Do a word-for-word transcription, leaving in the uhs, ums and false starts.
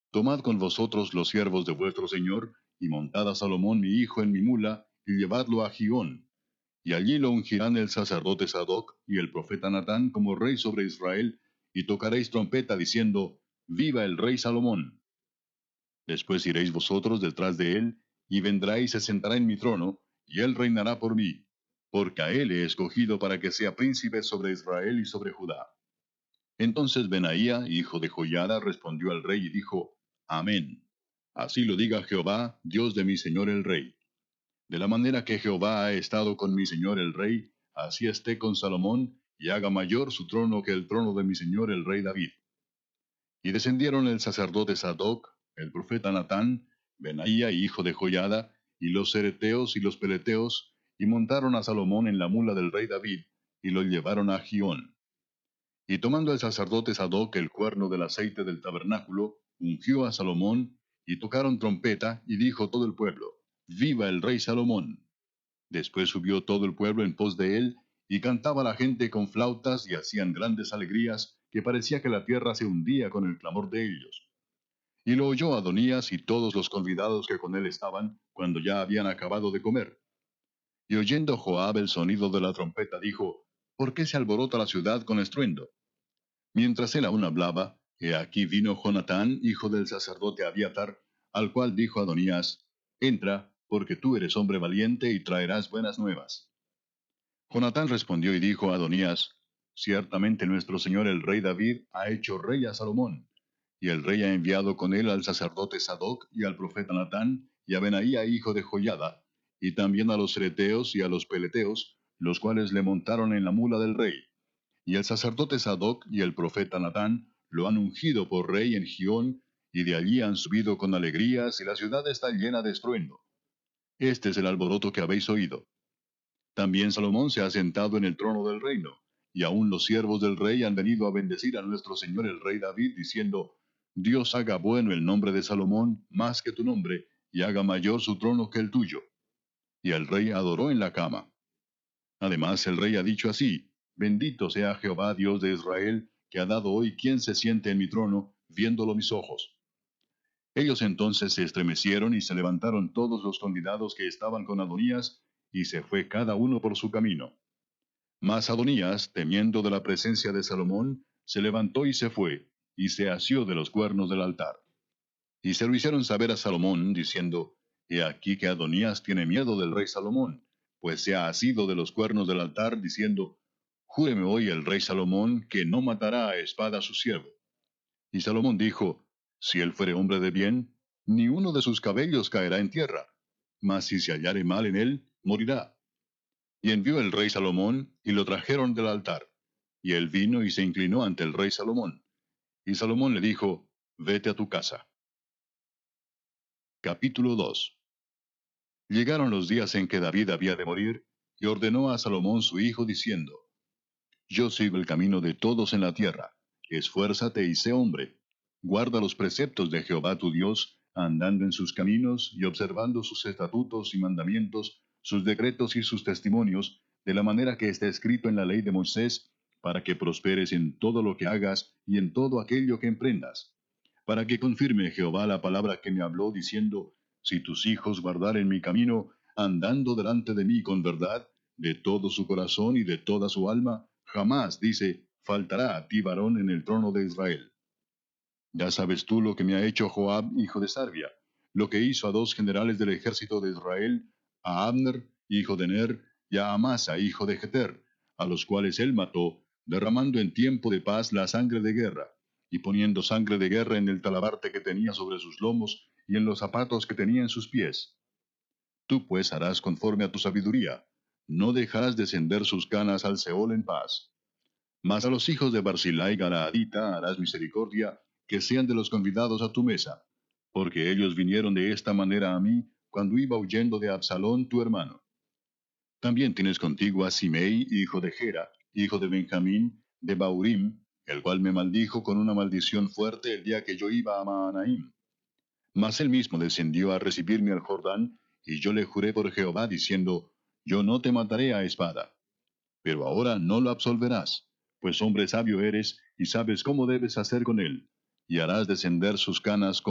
Tomad con vosotros los siervos de vuestro señor, y montad a Salomón mi hijo en mi mula, y llevadlo a Gihón. Y allí lo ungirán el sacerdote Sadoc y el profeta Natán como rey sobre Israel, y tocaréis trompeta diciendo, Viva el rey Salomón. Después iréis vosotros detrás de él, y vendrá y se sentará en mi trono, y él reinará por mí, porque a él he escogido para que sea príncipe sobre Israel y sobre Judá. Entonces Benaía, hijo de Joiada, respondió al rey y dijo, Amén. Así lo diga Jehová, Dios de mi señor el rey. De la manera que Jehová ha estado con mi señor el rey, así esté con Salomón, y haga mayor su trono que el trono de mi señor el rey David. Y descendieron el sacerdote Sadoc, el profeta Natán, Benaía, hijo de Joiada, y los cereteos y los peleteos, y montaron a Salomón en la mula del rey David, y lo llevaron a Gihón. Y tomando el sacerdote Sadoc el cuerno del aceite del tabernáculo, ungió a Salomón, y tocaron trompeta, y dijo todo el pueblo, Viva el rey Salomón. Después subió todo el pueblo en pos de él, y cantaba la gente con flautas, y hacían grandes alegrías, que parecía que la tierra se hundía con el clamor de ellos. Y lo oyó Adonías y todos los convidados que con él estaban, cuando ya habían acabado de comer. Y oyendo Joab el sonido de la trompeta, dijo, ¿Por qué se alborota la ciudad con estruendo? Mientras él aún hablaba, he aquí vino Jonatán, hijo del sacerdote Abiatar, al cual dijo Adonías, Entra, porque tú eres hombre valiente y traerás buenas nuevas. Jonatán respondió y dijo a Adonías, Ciertamente nuestro señor el rey David ha hecho rey a Salomón, y el rey ha enviado con él al sacerdote Sadoc y al profeta Natán, y a Benaía hijo de Joiada, y también a los cereteos y a los peleteos, los cuales le montaron en la mula del rey. Y el sacerdote Sadoc y el profeta Natán lo han ungido por rey en Gihón, y de allí han subido con alegrías, y la ciudad está llena de estruendo. Este es el alboroto que habéis oído. También Salomón se ha sentado en el trono del reino, y aun los siervos del rey han venido a bendecir a nuestro señor el rey David, diciendo, Dios haga bueno el nombre de Salomón más que tu nombre, y haga mayor su trono que el tuyo. Y el rey adoró en la cama. Además el rey ha dicho así, Bendito sea Jehová Dios de Israel, que ha dado hoy quien se siente en mi trono, viéndolo mis ojos. Ellos entonces se estremecieron y se levantaron todos los convidados que estaban con Adonías, y se fue cada uno por su camino. Mas Adonías, temiendo de la presencia de Salomón, se levantó y se fue, y se asió de los cuernos del altar. Y se lo hicieron saber a Salomón, diciendo, He aquí que Adonías tiene miedo del rey Salomón, pues se ha asido de los cuernos del altar, diciendo, Júreme hoy el rey Salomón que no matará a espada a su siervo. Y Salomón dijo, Si él fuere hombre de bien, ni uno de sus cabellos caerá en tierra, mas si se hallare mal en él, morirá. Y envió el rey Salomón, y lo trajeron del altar. Y él vino y se inclinó ante el rey Salomón. Y Salomón le dijo, Vete a tu casa. Capítulo dos. Llegaron los días en que David había de morir, y ordenó a Salomón su hijo, diciendo, Yo sigo el camino de todos en la tierra, esfuérzate y sé hombre. Guarda los preceptos de Jehová tu Dios, andando en sus caminos, y observando sus estatutos y mandamientos, sus decretos y sus testimonios, de la manera que está escrito en la ley de Moisés, para que prosperes en todo lo que hagas y en todo aquello que emprendas. Para que confirme Jehová la palabra que me habló, diciendo, Si tus hijos guardaren mi camino, andando delante de mí con verdad, de todo su corazón y de toda su alma, jamás, dice, faltará a ti varón en el trono de Israel. Ya sabes tú lo que me ha hecho Joab, hijo de Sarvia, lo que hizo a dos generales del ejército de Israel, a Abner, hijo de Ner, y a Amasa, hijo de Jeter, a los cuales él mató, derramando en tiempo de paz la sangre de guerra, y poniendo sangre de guerra en el talabarte que tenía sobre sus lomos, y en los zapatos que tenía en sus pies. Tú pues harás conforme a tu sabiduría, no dejarás descender sus canas al Seol en paz. Mas a los hijos de Barzillai Galaadita harás misericordia, que sean de los convidados a tu mesa, porque ellos vinieron de esta manera a mí, cuando iba huyendo de Absalón tu hermano. También tienes contigo a Simei, hijo de Gera, hijo de Benjamín, de Baurim, el cual me maldijo con una maldición fuerte el día que yo iba a Mahanaim. Mas él mismo descendió a recibirme al Jordán, y yo le juré por Jehová, diciendo, Yo no te mataré a espada. Pero ahora no lo absolverás, pues hombre sabio eres, y sabes cómo debes hacer con él, y harás descender sus canas